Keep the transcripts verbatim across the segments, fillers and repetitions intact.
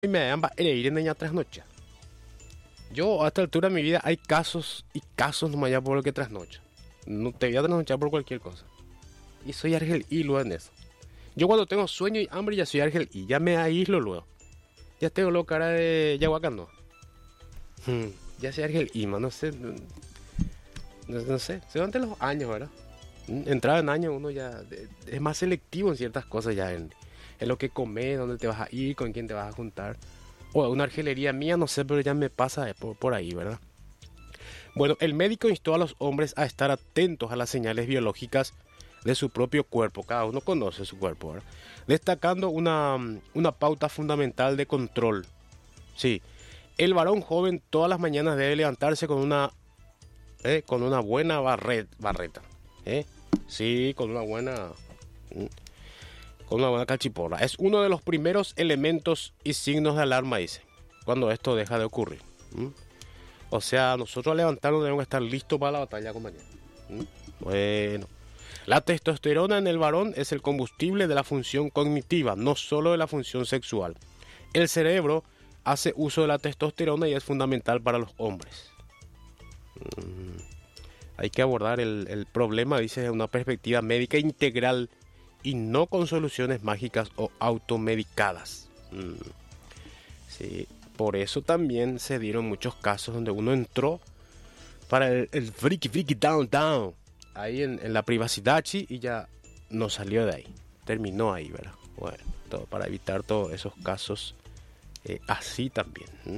y me dan para ir en la trasnocha. Yo a esta altura de mi vida hay casos y casos nomás ya por lo que trasnocha. No te voy a trasnochar por cualquier cosa. Y soy Argel y luego en eso. Yo cuando tengo sueño y hambre ya soy Argel y ya me aíslo luego. Ya tengo lo cara de Yahuacano. Hmm, ya soy Argel y, no sé. No, no sé, se van de los años, ¿verdad? Entrado en años uno ya es más selectivo en ciertas cosas ya. En, en lo que comes, dónde te vas a ir, con quién te vas a juntar. O una argelería mía, no sé, pero ya me pasa por, por ahí, ¿verdad? Bueno, el médico instó a los hombres a estar atentos a las señales biológicas de su propio cuerpo. Cada uno conoce su cuerpo, ¿verdad? Destacando una, una pauta fundamental de control. Sí, el varón joven todas las mañanas debe levantarse con una, eh, con una buena barret, barreta. ¿eh? Sí, con una buena... con una buena cachiporra. Es uno de los primeros elementos y signos de alarma, dice, cuando esto deja de ocurrir. ¿Mm? O sea, nosotros al levantarnos debemos estar listos para la batalla, compañero. ¿Mm? Bueno, la testosterona en el varón es el combustible de la función cognitiva, no solo de la función sexual. El cerebro hace uso de la testosterona y es fundamental para los hombres. Mm. Hay que abordar el, el problema, dice, desde una perspectiva médica integral y no con soluciones mágicas o automedicadas. Mm. Sí, por eso también se dieron muchos casos donde uno entró para el, el friki friki down down, ahí en, en la privacidad, chi, y ya no salió de ahí. Terminó ahí, ¿verdad? Bueno, todo para evitar todos esos casos eh, así también. ¿Mm?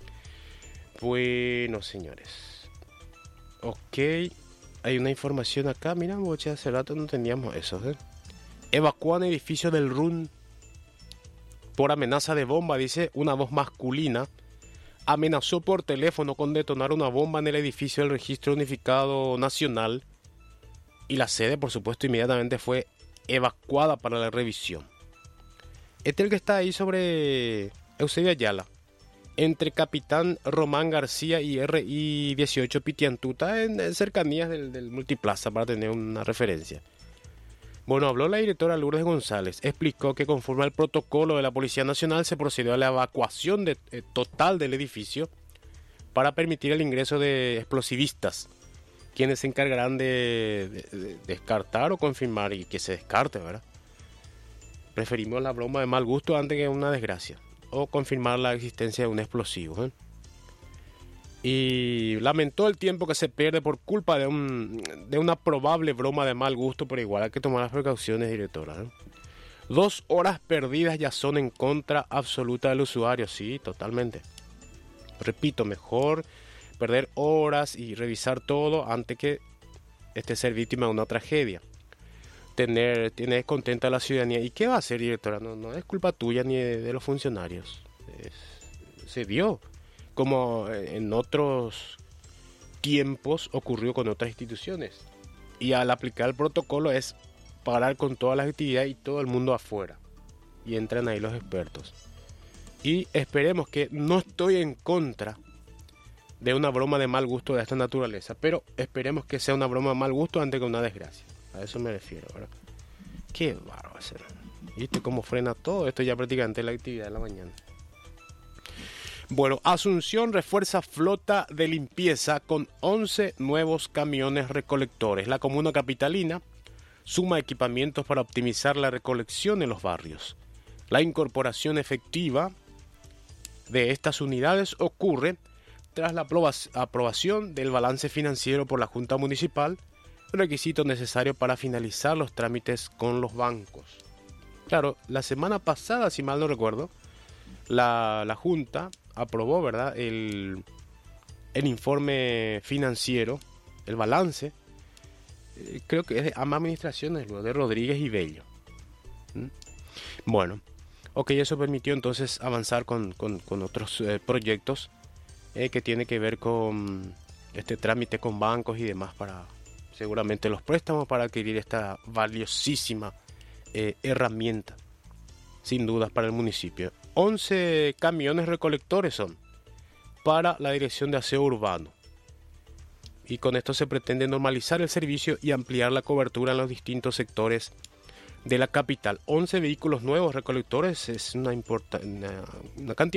Bueno, señores. Ok, hay una información acá. Mira, boche, hace rato no teníamos eso, ¿eh? Evacúan edificio del R U N por amenaza de bomba, dice una voz masculina. Amenazó por teléfono con detonar una bomba en el edificio del Registro Unificado Nacional y la sede, por supuesto, inmediatamente fue evacuada para la revisión. Este es el que está ahí sobre Eusebio Ayala, entre Capitán Román García y R I dieciocho Pitiantuta, en, en cercanías del, del Multiplaza, para tener una referencia. Bueno, habló la directora Lourdes González, explicó que conforme al protocolo de la Policía Nacional se procedió a la evacuación de, eh, total del edificio para permitir el ingreso de explosivistas, quienes se encargarán de, de, de descartar o confirmar y que se descarte, ¿verdad? Preferimos la broma de mal gusto antes que una desgracia, o confirmar la existencia de un explosivo, ¿eh? Y lamentó el tiempo que se pierde por culpa de, un, de una probable broma de mal gusto, pero igual hay que tomar las precauciones, directora, ¿eh? Dos horas perdidas ya son en contra absoluta del usuario, sí, totalmente. Repito, mejor perder horas y revisar todo antes que este ser víctima de una tragedia. Tener, tener contenta a la ciudadanía. ¿Y qué va a hacer, directora? No, no es culpa tuya ni de, de los funcionarios. Es, se dio. Como en otros tiempos ocurrió con otras instituciones. Y al aplicar el protocolo es parar con todas las actividades y todo el mundo afuera. Y entran ahí los expertos. Y esperemos que no estoy en contra de una broma de mal gusto de esta naturaleza, pero esperemos que sea una broma de mal gusto antes que una desgracia. A eso me refiero, ¿verdad? Qué bárbaro. ¿Viste cómo frena todo? Esto ya prácticamente es la actividad de la mañana. Bueno, Asunción refuerza flota de limpieza con once nuevos camiones recolectores. La comuna capitalina suma equipamientos para optimizar la recolección en los barrios. La incorporación efectiva de estas unidades ocurre tras la aprobación del balance financiero por la Junta Municipal, requisito necesario para finalizar los trámites con los bancos. Claro, la semana pasada, si mal no recuerdo, la, la Junta aprobó, ¿verdad?, el, el informe financiero, el balance, eh, creo que es de ambas administraciones, de Rodríguez y Bello. ¿Mm? Bueno, ok, eso permitió entonces avanzar con, con, con otros eh, proyectos eh, que tiene que ver con este trámite con bancos y demás para seguramente los préstamos para adquirir esta valiosísima eh, herramienta, sin dudas, para el municipio. once camiones recolectores son para la Dirección de Aseo Urbano. Y con esto se pretende normalizar el servicio y ampliar la cobertura en los distintos sectores de la capital. once vehículos nuevos recolectores es una, importa, una, una cantidad